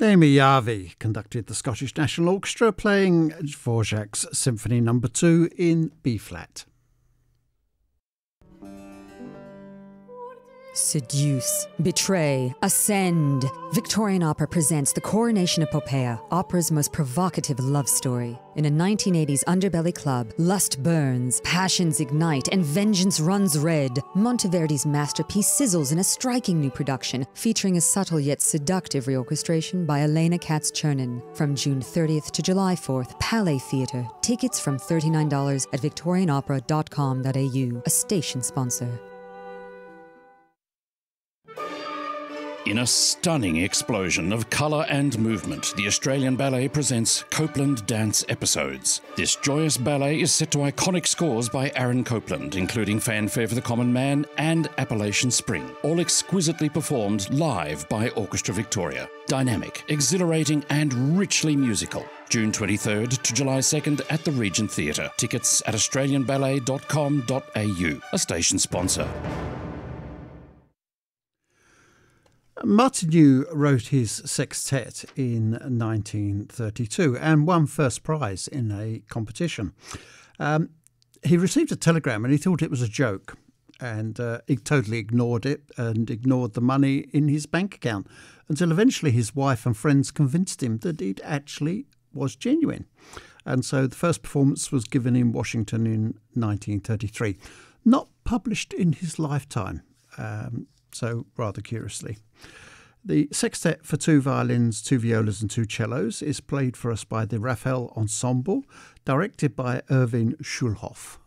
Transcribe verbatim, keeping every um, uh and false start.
Naomi Yarvi conducted the Scottish National Orchestra playing Dvorak's Symphony Number two in B-flat. Seduce, betray, ascend. Victorian Opera presents The Coronation of Poppaea, opera's most provocative love story. In a nineteen eighties underbelly club, lust burns, passions ignite, and vengeance runs red. Monteverdi's masterpiece sizzles in a striking new production, featuring a subtle yet seductive reorchestration by Elena Katz-Chernin. From June thirtieth to July fourth, Palais Theatre. Tickets from thirty-nine dollars at victorian opera dot com dot a u, a station sponsor. In a stunning explosion of colour and movement, the Australian Ballet presents Copeland Dance Episodes. This joyous ballet is set to iconic scores by Aaron Copland, including Fanfare for the Common Man and Appalachian Spring, all exquisitely performed live by Orchestra Victoria. Dynamic, exhilarating and richly musical. June twenty-third to July second at the Regent Theatre. Tickets at australian ballet dot com dot a u, a station sponsor. Martineau wrote his sextet in nineteen thirty-two and won first prize in a competition. Um, he received a telegram and he thought it was a joke, and uh, he totally ignored it and ignored the money in his bank account until eventually his wife and friends convinced him that it actually was genuine. And so the first performance was given in Washington in nineteen thirty-three, not published in his lifetime. Um, So, rather curiously. The sextet for two violins, two violas and two cellos is played for us by the Raphael Ensemble, directed by Erwin Schulhoff.